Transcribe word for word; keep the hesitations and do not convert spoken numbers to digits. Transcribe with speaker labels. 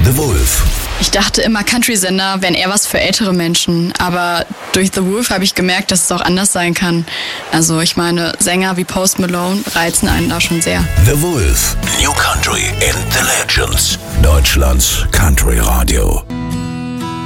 Speaker 1: The Wolf.
Speaker 2: Ich dachte immer, Country-Sender wären eher was für ältere Menschen, aber durch The Wolf habe ich gemerkt, dass es auch anders sein kann. Also ich meine, Sänger wie Post Malone reizen einen da schon sehr.
Speaker 1: The Wolf. New Country in the Legends. Deutschlands Country Radio.